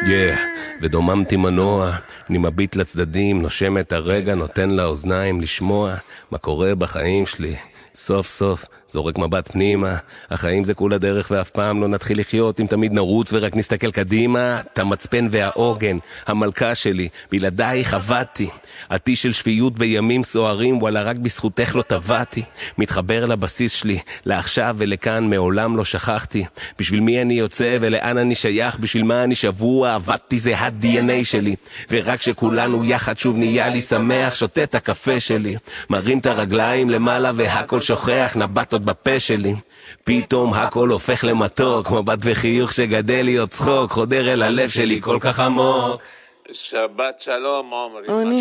ודוממתי מנוע, אני מביט לצדדים, נושם את הרגע, נותן לאוזניים לשמוע מה קורה בחיים שלי. סוף סוף זורק מבט פנימה, החיים זה כולה דרך ואף פעם לא נתחיל לחיות אם תמיד נרוץ ורק נסתכל קדימה. את המצפן והעוגן, המלכה שלי, בלעדייך עבדתי, עתי של שפיות בימים סוערים, וואלה רק בזכותך לא טבעתי. מתחבר לבסיס שלי, לעכשיו ולכאן מעולם לא שכחתי, בשביל מי אני יוצא ולאן אני שייך, בשביל מה אני שבוע, עבדתי זה ה-DNA שלי, ורק שכולנו יחד שוב נהיה לי שמח, שותה את הקפה שלי, מרים את הרגליים למעלה והכל שוכח, נבט עוד בפה שלי, פתאום הכל הופך למתוק, מבט וחיוך שגדל לי עוד צחוק, חודר אל הלב שלי כל כך עמוק. שבת שלום עומרי.